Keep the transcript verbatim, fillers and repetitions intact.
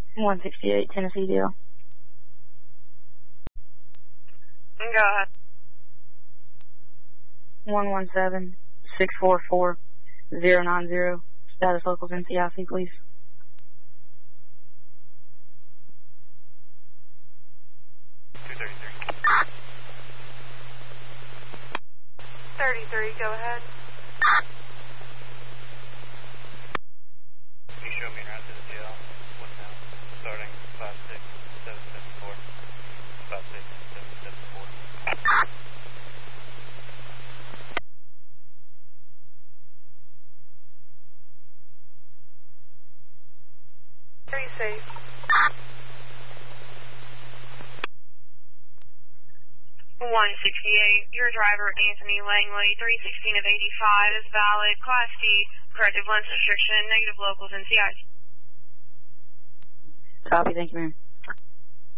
one sixty-eight Tennessee Deal. Go ahead. one one seven, six four four, zero nine zero. Status locals N C I C, please. two thirty-three. thirty-three, go ahead. Can you show me around to the G L? One now. Starting five six seven seven four. five six seven seven four. Very safe. one sixty-eight, your driver Anthony Langley, three sixteen of eighty-five is valid, Class D, corrective lens restriction, negative locals N C I. Copy, thank you, ma'am.